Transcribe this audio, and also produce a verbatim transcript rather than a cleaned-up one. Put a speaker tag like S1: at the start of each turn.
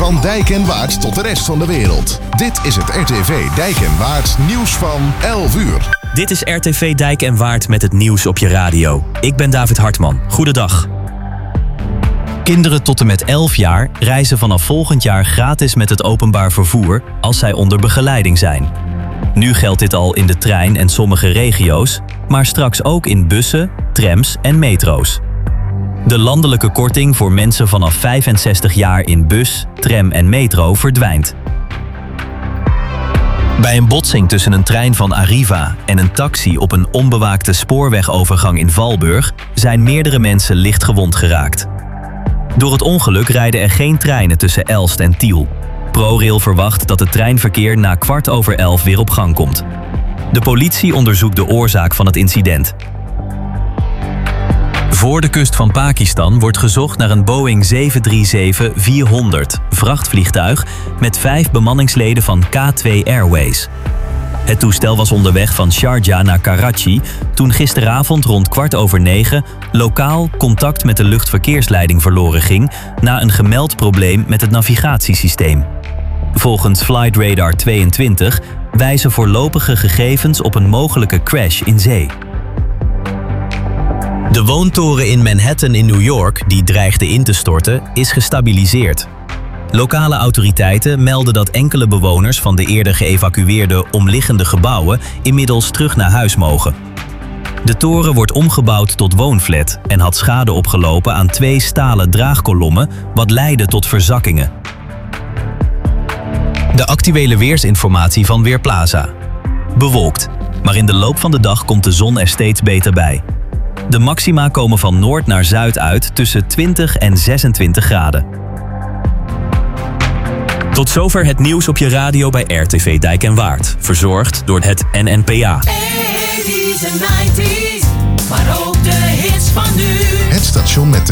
S1: Van Dijk en Waard tot de rest van de wereld. Dit is het R T V Dijk en Waard nieuws van elf uur.
S2: Dit is R T V Dijk en Waard met het nieuws op je radio. Ik ben David Hartman. Goedendag. Kinderen tot en met elf jaar reizen vanaf volgend jaar gratis met het openbaar vervoer als zij onder begeleiding zijn. Nu geldt dit al in de trein en sommige regio's, maar straks ook in bussen, trams en metro's. De landelijke korting voor mensen vanaf vijfenzestig jaar in bus, tram en metro verdwijnt. Bij een botsing tussen een trein van Arriva en een taxi op een onbewaakte spoorwegovergang in Valburg zijn meerdere mensen licht gewond geraakt. Door het ongeluk rijden er geen treinen tussen Elst en Tiel. ProRail verwacht dat het treinverkeer na kwart over elf weer op gang komt. De politie onderzoekt de oorzaak van het incident. Voor de kust van Pakistan wordt gezocht naar een Boeing zeven drie zeven vierhonderd vrachtvliegtuig met vijf bemanningsleden van K twee Airways. Het toestel was onderweg van Sharjah naar Karachi toen gisteravond rond kwart over negen lokaal contact met de luchtverkeersleiding verloren ging na een gemeld probleem met het navigatiesysteem. Volgens Flight Radar tweeëntwintig wijzen voorlopige gegevens op een mogelijke crash in zee. De woontoren in Manhattan in New York, die dreigde in te storten, is gestabiliseerd. Lokale autoriteiten melden dat enkele bewoners van de eerder geëvacueerde omliggende gebouwen inmiddels terug naar huis mogen. De toren wordt omgebouwd tot woonflat en had schade opgelopen aan twee stalen draagkolommen, wat leidde tot verzakkingen. De actuele weersinformatie van Weerplaza. Bewolkt, maar in de loop van de dag komt de zon er steeds beter bij. De maxima komen van noord naar zuid uit tussen twintig en zesentwintig graden. Tot zover het nieuws op je radio bij R T V Dijk en Waard. Verzorgd door het N N P A.
S3: eighties en nineties, maar ook de hits van nu.
S1: Het station met